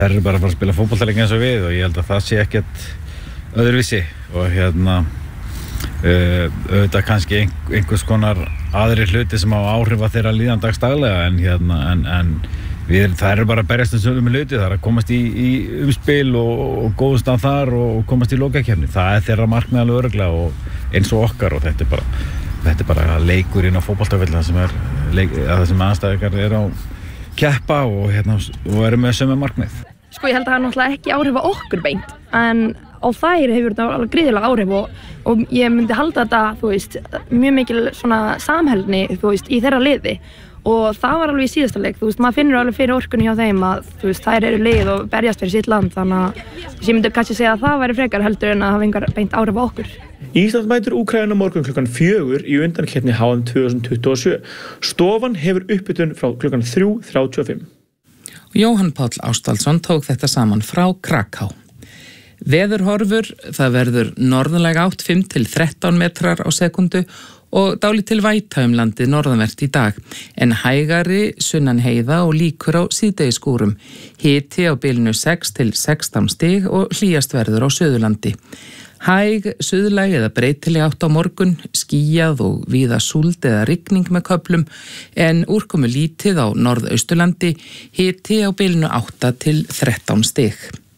Þær eru bara að fara að spila fótboltaleik eins og við og ég held að það sé ekkert öðruvísi og auðvitað kannski einhvers konar aðrir hluti sem á áhrif að þeirra líðan dagstaglega en það eru bara að berjast sömu hluti, það er að komast í umspil og góðust á þar og komast í lokakeppni. Það er þeirra markmið alveg örugglega og eins og okkar og þetta er bara leikur inn á fótboltavelli sem sem aðstæðingar eru á keppa og eru með sömu markmið. Sko ég held að það náttúrulega ekki áhrif á okkur beint en á þær hefur þetta alveg gríðarlega áhrif og ég myndi halda þetta, mjög mikil svona samheldni, í þeirra liði og það var alveg í síðasta leik, maður finnur alveg fyrir orkunni hjá þeim að, þær eru lið og berjast fyrir sitt land þannig að ég myndi kannski segja að það væri frekar heldur en að hafa engar beint áhrif á okkur. Ísland mætir Úkraínu morgun klukkan 4 í undankeppni HM 2027. Stofan hefur uppbytun frá klukkan 3:35. Jóhann Páll Ástvaldsson tók þetta saman frá Kraká. Veðurhorfur, það verður norðanleg átt 5 til 13 metrar á sekundu og dálítil væta landið norðanvert í dag, en hægari sunnan heiða og líkur á síðdegisskúrum. Hiti á bilinu 6 til 16 stig og hlýjast verður á Suðurlandi. Hæg, suðlæg eða breytileg átt á morgun, skýjað og víða súld eða rigning með köflum, en úrkomu lítið á norðausturlandi, hiti á bilinu 8 til 13 stig.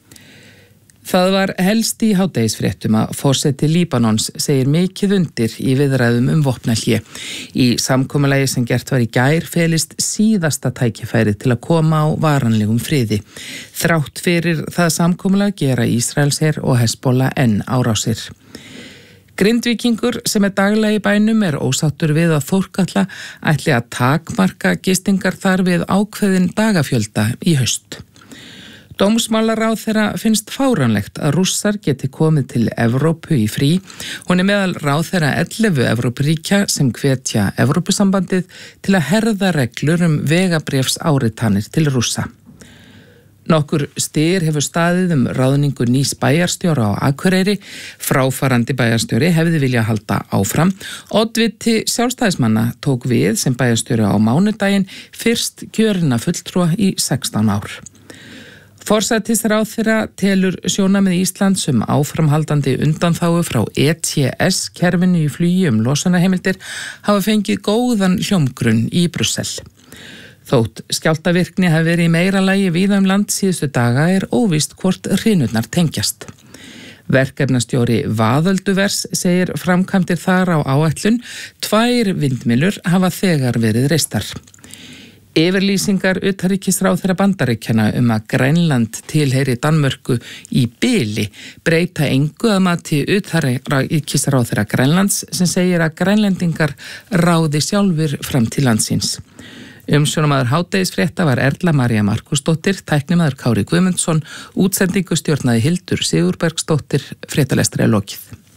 Það var helst í hádegisfréttum að forseti Líbanons segir mikið undir í viðræðum vopnahlé. Í samkomulagi sem gert var í gær felist síðasta tækifæri til að koma á varanlegum friði. Þrátt fyrir það samkomulag gera Ísraelsher og Hezbollah enn árásir. Grindvíkingur sem daglega í bænum ósáttur við að Þórkatla ætli að takmarka gistingar þar við ákveðin dagafjölda í haust. Dómsmálaráðherra finnst fáránlegt að Rússar geti komið til Evrópu í frí. Hún meðal ráðherra 11 Evrópuríkja sem hvetja Evrópusambandið til að herða reglur vegabréfsáritanir til Rússa. Nokkur styr hefur staðið ráðningu nýs bæjarstjóra á Akureyri. Fráfarandi bæjarstjóri hefði viljað halda áfram. Oddviti sjálfstæðismanna tók við sem bæjarstjóri á mánudaginn, fyrst kjörina fulltrúa í 16 ár. Forsætisráðherra telur sjónarmið Íslands áframhaldandi undanþágu frá ETS-kerfinu í flugi losunarheimildir hafa fengið góðan hljómgrunn í Brussel. Þótt skjálftavirkni hafi verið í meira lagi víða land síðustu daga óvíst hvort hrynurnar tengjast. Verkefnastjóri Vaðölduvers segir framkvæmdir þar á áætlun, 2 vindmyllur hafa þegar verið reistar. Yfirlýsingar utanríkisráðherra Bandaríkjanna að Grænland tilheyri Danmörku í bili breyta engu að mati utanríkisráðherra Grænlands sem segir að Grænlendingar ráði sjálfur fram til landsins. Umsjónarmaður hádegisfrétta var Erla María Markusdóttir, tæknimaður Kári Guðmundsson, útsendingu stjórnaði Hildur Sigurbergsdóttir, fréttalestri lokið.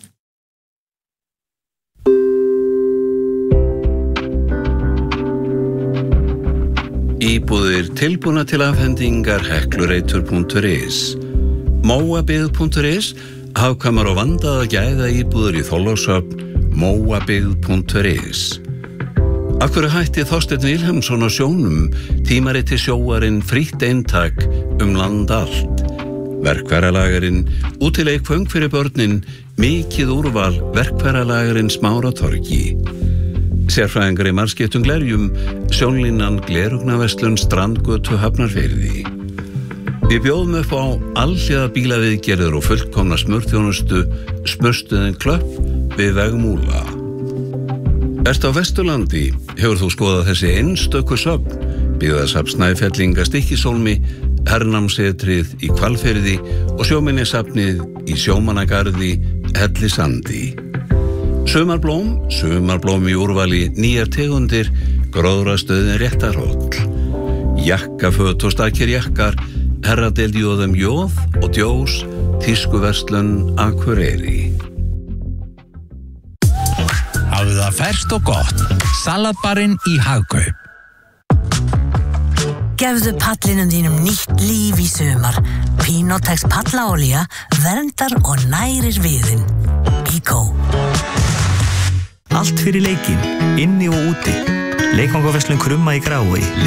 Íbúðir tilbúna til afhendingar heklureitur.is. Móabyggð.is, hagkvæmar og vandaða gæða íbúðir í Þorlákshöfn, móabyggð.is. Af hverju hætti Þorsteinn Vilhelmsson á sjónum, tímariti sjóarinn frítt eintak land allt. Verkfæralagarinn, útileikföng fyrir börnin, mikið úrval verkfæralagarinn Smáratorgi. Sérfræðingar í margskiptum glerjum, sjónlínan Glerugnaverslun Strandgötu Hafnarfirði. Við bjóðum upp á alhliða bílaviðgerðir og fullkomna smurþjónustu, Smurstuðin Klöpp við veg Múla. Ertu á Vesturlandi, hefur þú skoðað þessi einstöku söfn, byggðasafn Snæfellinga Stykkishólmi, hernámsetrið í Hvalfirði og sjóminjasafnið í Sjómannagarði Hellisandi. Sumarblóm í úrvali, nýjar tegundir, gróðrastöðin Réttarhóll. Jakkaföt og stakir jakkar, herradeild Jóðum Jóð og Djós, tískuverslun Akureyri. Hafðu það ferskt og gott. Salatbarinn í Hagkaup. Gefðu pallinum þínum nýtt líf í sumar. Pinotex pallaolía verndar og nærir viðinn. Eco. Allt fyrir leikinn, inni og úti. Leikvangaverslun Krumma í Grái.